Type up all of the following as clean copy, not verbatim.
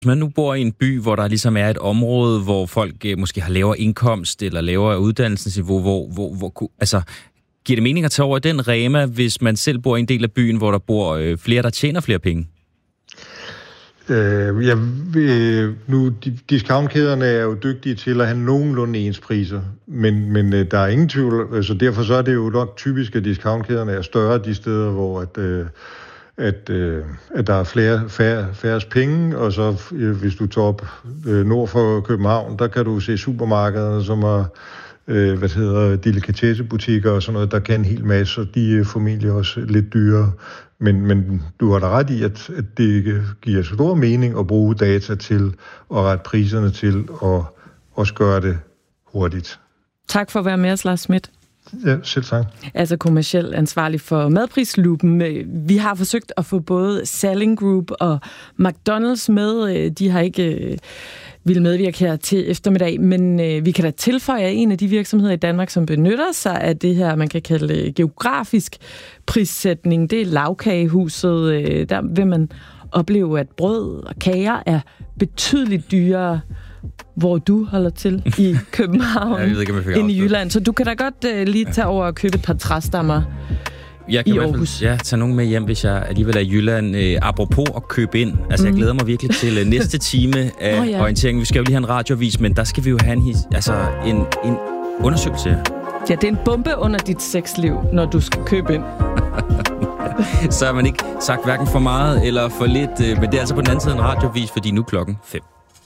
Hvis man nu bor i en by, hvor der ligesom er et område, hvor folk måske har lavere indkomst eller lavere uddannelsesniveau, hvor altså, giver det mening at tage over den Rema, hvis man selv bor i en del af byen, hvor der bor flere, der tjener flere penge? Discountkæderne er jo dygtige til at have nogenlunde ens priser, men der er ingen tvivl, altså derfor så er det jo nok typisk, at discountkæderne er større de steder, hvor at der er færre penge, og så hvis du tager op nord for København, der kan du se supermarkederne, som er delikatessebutikker og sådan noget, der kan en hel masse, og de er formentlig også lidt dyrere. Men du har da ret i, at det giver stor mening at bruge data til at rette priserne til og også gøre det hurtigt. Tak for at være med os, Lars Schmidt. Ja, selv tak. Altså kommerciel ansvarlig for Madprislupen. Vi har forsøgt at få både Salling Group og McDonald's med. De har ikke vil medvirke her til eftermiddag, men vi kan da tilføje, at en af de virksomheder i Danmark, som benytter sig af det her, man kan kalde geografisk prissætning, det er Lagkagehuset. Der vil man opleve, at brød og kager er betydeligt dyrere, hvor du holder til i København, end i Jylland. Så du kan da godt lige tage over og købe et par træstammer jeg kan i Aarhus. Tage nogen med hjem, hvis jeg alligevel er i Jylland. Apropos at købe ind. Altså, jeg glæder mig virkelig til næste time af orienteringen. Vi skal jo lige have en radioavis, men der skal vi jo have en undersøgelse. Ja, det er en bombe under dit sexliv, når du skal købe ind. Så har man ikke sagt hverken for meget eller for lidt, men det er altså på den anden side en radioavis, fordi nu klokken 5.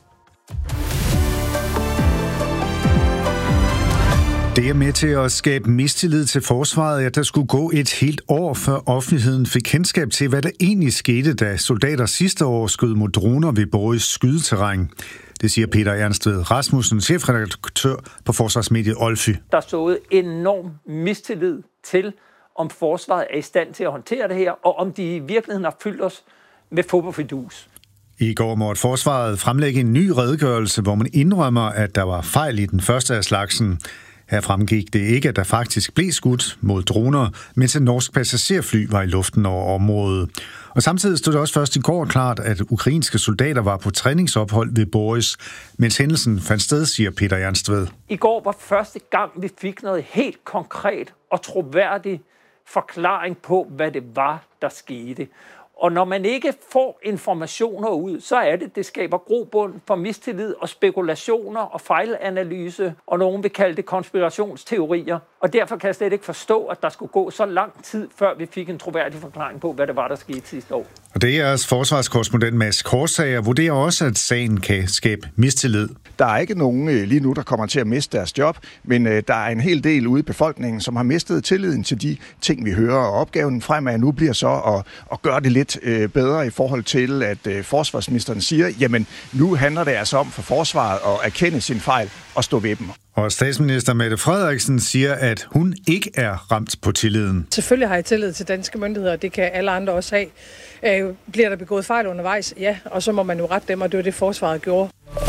Det er med til at skabe mistillid til forsvaret, at der skulle gå et helt år, før offentligheden fik kendskab til, hvad der egentlig skete, da soldater sidste år skød mod droner ved Borges skydeterræn. Det siger Peter Ernstved Rasmussen, chefredaktør på forsvarsmediet Olfy. Der stod enorm mistillid til, om forsvaret er i stand til at håndtere det her, og om de i virkeligheden har fyldt os med fodboldfidus. I går måtte forsvaret fremlægge en ny redegørelse, hvor man indrømmer, at der var fejl i den første af slagsen. Her fremgik det ikke, at der faktisk blev skudt mod droner, mens et norsk passagerfly var i luften over området. Og samtidig stod det også først i går klart, at ukrainske soldater var på træningsophold ved Borges, mens hændelsen fandt sted, siger Peter Ernstved. I går var første gang, vi fik noget helt konkret og troværdig forklaring på, hvad det var, der skete. Og når man ikke får informationer ud, så er det skaber grobund for mistillid og spekulationer og fejlanalyse, og nogen vil kalde det konspirationsteorier. Og derfor kan jeg slet ikke forstå, at der skulle gå så lang tid, før vi fik en troværdig forklaring på, hvad det var, der skete sidste år. Og DR's forsvarskorrespondent Mads Korsager vurderer også, at sagen kan skabe mistillid. Der er ikke nogen lige nu, der kommer til at miste deres job, men der er en hel del ude i befolkningen, som har mistet tilliden til de ting, vi hører. Og opgaven fremad nu bliver så at gøre det lidt bedre i forhold til, at forsvarsministeren siger, jamen nu handler det altså om for forsvaret at erkende sin fejl og stå ved dem. Og statsminister Mette Frederiksen siger, at hun ikke er ramt på tilliden. Selvfølgelig har jeg tillid til danske myndigheder, det kan alle andre også have. Bliver der begået fejl undervejs? Ja, og så må man jo rette dem, og det var det forsvaret gjorde.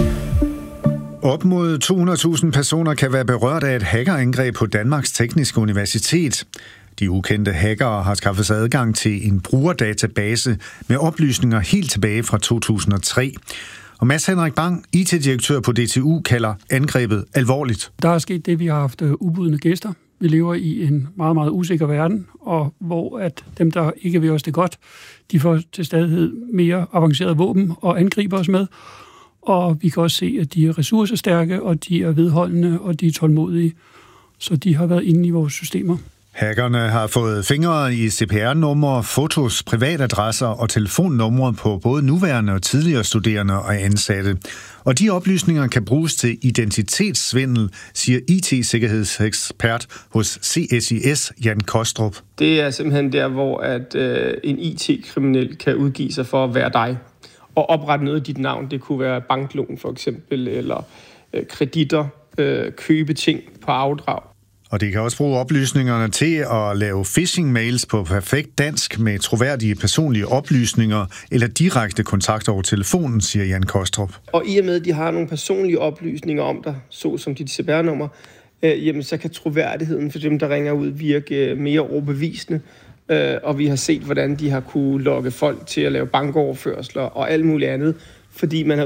Op mod 200.000 personer kan være berørt af et hackerangreb på Danmarks Tekniske Universitet. De ukendte hackere har skaffet sig adgang til en brugerdatabase med oplysninger helt tilbage fra 2003. Og Mads Henrik Bang, IT-direktør på DTU, kalder angrebet alvorligt. Der er sket det, vi har haft ubudne gæster. Vi lever i en meget, meget usikker verden, og hvor at dem, der ikke vil os det godt, de får til stadighed mere avancerede våben og angriber os med. Og vi kan også se, at de er ressourcestærke, og de er vedholdende, og de er tålmodige. Så de har været inde i vores systemer. Hackerne har fået fingre i CPR-numre, fotos, privatadresser og telefonnumre på både nuværende og tidligere studerende og ansatte. Og de oplysninger kan bruges til identitetssvindel, siger IT-sikkerhedsekspert hos CSIS Jan Kostrup. Det er simpelthen der, hvor at en IT-kriminel kan udgive sig for at være dig og oprette noget af dit navn. Det kunne være banklån for eksempel, eller kreditter, købe ting på afdrag. Og det kan også bruge oplysningerne til at lave phishing-mails på perfekt dansk med troværdige personlige oplysninger eller direkte kontakt over telefonen, siger Jan Kostrup. Og i og med, at de har nogle personlige oplysninger om dig, såsom dit CPR-nummer, jamen så kan troværdigheden for dem, der ringer ud, virke mere overbevisende. Og vi har set, hvordan de har kunne lokke folk til at lave bankoverførsler og alt muligt andet fordi man